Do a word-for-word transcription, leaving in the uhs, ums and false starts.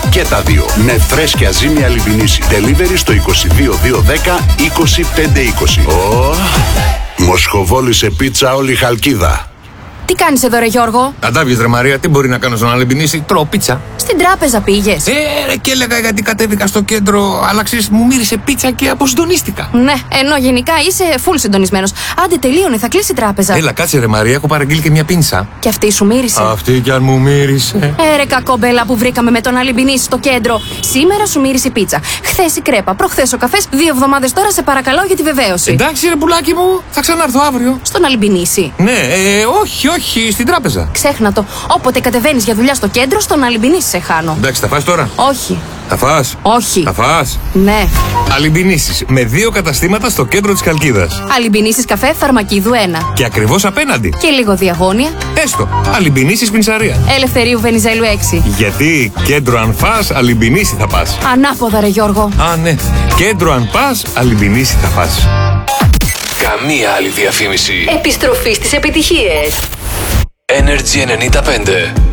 Και τα δύο. Με φρέσκια ζύμη Αλιμπινίση. Delivery στο είκοσι δύο δύο δέκα είκοσι πέντε είκοσι. Oh. Μοσχοβόλησε πίτσα όλη η Χαλκίδα. Τι κάνεις εδώ, ρε Γιώργο? Αντάβιες, ρε Μαρία, τι μπορεί να κάνω στον Αλιμπινίση? Τρώω πίτσα. Στην τράπεζα πήγες? Ε, ρε, και έλεγα γιατί κατέβηκα στο κέντρο, αλλά ξέρεις, μου μύρισε πίτσα και αποσυντονίστηκα. Ναι, ενώ γενικά είσαι full συντονισμένος. Άντε, τελείωνε, θα κλείσει η τράπεζα. Έλα, κάτσε, ρε Μαρία, έχω παραγγείλει και μια πίνσα. Και αυτή σου μύρισε? Αυτή κι αν μου μύρισε. Ε, ρε κακόμπελα που βρήκαμε με τον Αλιμπινίση στο κέντρο. Σήμερα σου μύρισε η πίτσα. Χθες η κρέπα, προχθές ο καφές. Δύο εβδομάδες τώρα σε παρακαλώ για τη βεβαίωση. Εντάξει, ρε πουλάκι μου, θα ξανάρθω αύριο. Στον Αλιμπινίση? Ναι, ε, όχι, όχι, στην τράπεζα. Ξέχνα το. Όποτε κατεβαίνεις για δουλειά στο κέντρο, στον Αλιμπινίση σε χάνω. Εντάξει, θα φας τώρα? Όχι. Θα φας? Όχι. Θα φας? Ναι. Αλιμπινίσεις με δύο καταστήματα στο κέντρο της Χαλκίδας. Αλιμπινίσεις καφέ Φαρμακίδου ένα. Και ακριβώς απέναντι. Και λίγο διαγώνια. Έστω. Αλιμπινίσεις πινσαρία. Ελευθερίου Βενιζέλου έξι. Γιατί κέντρο αν φας, Αλιμπινίση θα πας. Ανάποδα, ρε Γιώργο. Α, ναι. Κέντρο αν πας, Αλιμπινίση θα πας. Καμία άλλη διαφήμιση. Επιστροφή στις επιτυχίες. Energy ενενήντα πέντε.